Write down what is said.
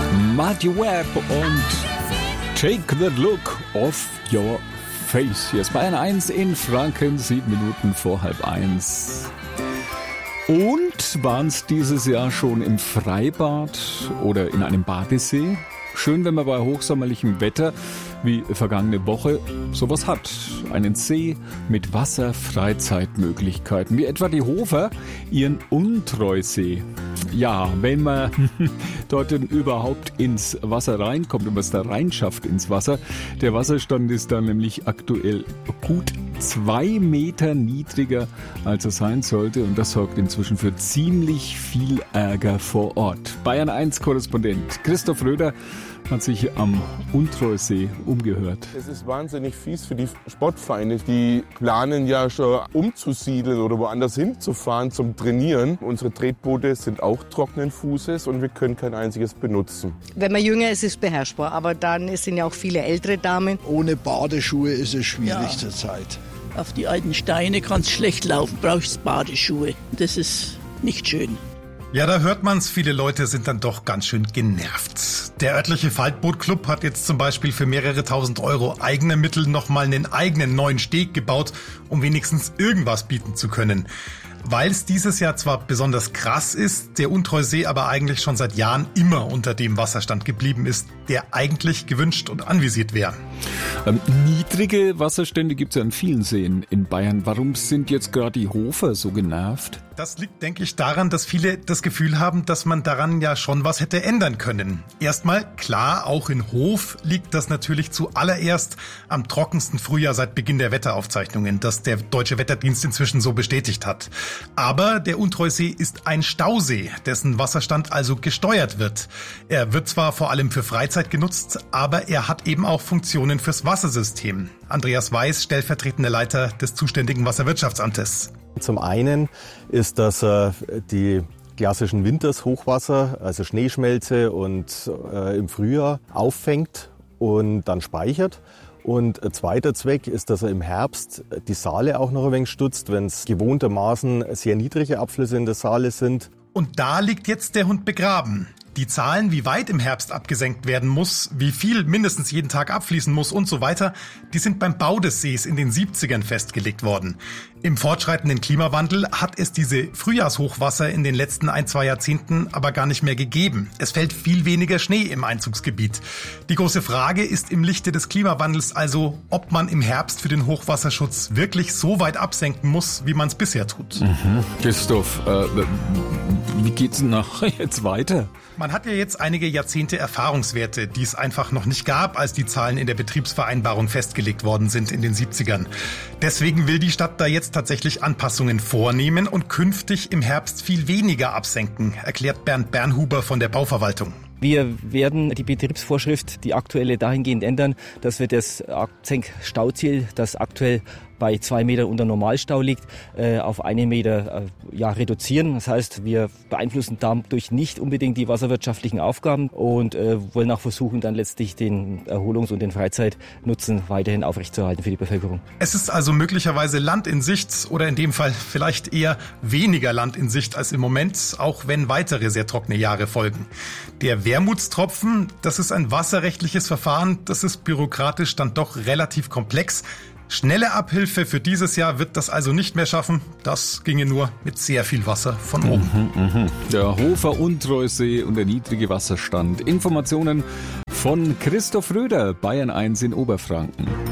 Marty Webb und Take the Look off your face. Hier ist Bayern 1 in Franken, 7 Minuten vor 12:30. Und waren es dieses Jahr schon im Freibad oder in einem Badesee? Schön, wenn man bei hochsommerlichem Wetter wie vergangene Woche sowas hat. Einen See mit Wasserfreizeitmöglichkeiten, wie etwa die Hofer ihren Untreusee. Ja, wenn man dort überhaupt ins Wasser reinkommt und man es da reinschafft ins Wasser. Der Wasserstand ist da nämlich aktuell gut 2 Meter niedriger, als er sein sollte. Und das sorgt inzwischen für ziemlich viel Ärger vor Ort. Bayern 1 Korrespondent Christoph Röder hat sich am Untreusee umgehört. Es ist wahnsinnig fies für die Sportvereine. Die planen ja schon umzusiedeln oder woanders hinzufahren zum Trainieren. Unsere Tretboote sind auch trockenen Fußes und wir können kein einziges benutzen. Wenn man jünger ist, ist es beherrschbar. Aber dann sind ja auch viele ältere Damen. Ohne Badeschuhe ist es schwierig zurzeit. Auf die alten Steine kannst schlecht laufen, brauchst Badeschuhe. Das ist nicht schön. Ja, da hört man's, viele Leute sind dann doch ganz schön genervt. Der örtliche Faltbootclub hat jetzt zum Beispiel für mehrere tausend Euro eigene Mittel nochmal einen eigenen neuen Steg gebaut, um wenigstens irgendwas bieten zu können. Weil es dieses Jahr zwar besonders krass ist, der Untreusee aber eigentlich schon seit Jahren immer unter dem Wasserstand geblieben ist, der eigentlich gewünscht und anvisiert wäre. Niedrige Wasserstände gibt es ja in vielen Seen in Bayern. Warum sind jetzt gerade die Hofer so genervt? Das liegt, denke ich, daran, dass viele das Gefühl haben, dass man daran ja schon was hätte ändern können. Erstmal, klar, auch in Hof liegt das natürlich zuallererst am trockensten Frühjahr seit Beginn der Wetteraufzeichnungen, das der Deutsche Wetterdienst inzwischen so bestätigt hat. Aber der Untreusee ist ein Stausee, dessen Wasserstand also gesteuert wird. Er wird zwar vor allem für Freizeit genutzt, aber er hat eben auch Funktionen fürs Wassersystem. Andreas Weiß, stellvertretender Leiter des zuständigen Wasserwirtschaftsamtes. Zum einen ist das die klassischen Wintershochwasser, also Schneeschmelze und im Frühjahr auffängt und dann speichert. Und ein zweiter Zweck ist, dass er im Herbst die Saale auch noch ein wenig stützt, wenn es gewohntermaßen sehr niedrige Abflüsse in der Saale sind. Und da liegt jetzt der Hund begraben. Die Zahlen, wie weit im Herbst abgesenkt werden muss, wie viel mindestens jeden Tag abfließen muss und so weiter, die sind beim Bau des Sees in den 70ern festgelegt worden. Im fortschreitenden Klimawandel hat es diese Frühjahrshochwasser in den letzten 1-2 Jahrzehnten aber gar nicht mehr gegeben. Es fällt viel weniger Schnee im Einzugsgebiet. Die große Frage ist im Lichte des Klimawandels also, ob man im Herbst für den Hochwasserschutz wirklich so weit absenken muss, wie man es bisher tut. Christoph, wie geht's denn jetzt weiter? Man hat ja jetzt einige Jahrzehnte Erfahrungswerte, die es einfach noch nicht gab, als die Zahlen in der Betriebsvereinbarung festgelegt worden sind in den 70ern. Deswegen will die Stadt da jetzt tatsächlich Anpassungen vornehmen und künftig im Herbst viel weniger absenken, erklärt Bernd Bernhuber von der Bauverwaltung. Wir werden die Betriebsvorschrift, die aktuelle, dahingehend ändern, dass wir das Absenkstauziel, das aktuell bei 2 Meter unter Normalstau liegt, auf 1 Meter reduzieren. Das heißt, wir beeinflussen dadurch nicht unbedingt die wasserwirtschaftlichen Aufgaben und wollen auch versuchen, dann letztlich den Erholungs- und den Freizeitnutzen weiterhin aufrechtzuerhalten für die Bevölkerung. Es ist also möglicherweise Land in Sicht oder in dem Fall vielleicht eher weniger Land in Sicht als im Moment, auch wenn weitere sehr trockene Jahre folgen. Der Wermutstropfen, das ist ein wasserrechtliches Verfahren, das ist bürokratisch dann doch relativ komplex. Schnelle Abhilfe für dieses Jahr wird das also nicht mehr schaffen. Das ginge nur mit sehr viel Wasser von oben. Der Hofer Untreusee und der niedrige Wasserstand. Informationen von Christoph Röder, Bayern 1 in Oberfranken.